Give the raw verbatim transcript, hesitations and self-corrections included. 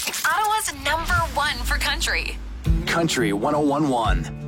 Ottawa's number one for country. Country one oh one one.